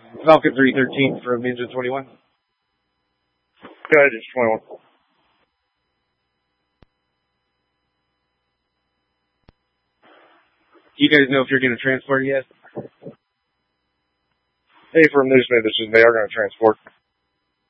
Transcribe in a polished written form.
Falcon 313 from Engine 21. Go ahead, it's 21. Do you guys know if you're going to transport yet? Hey, from Newsman, this is they are going to transport.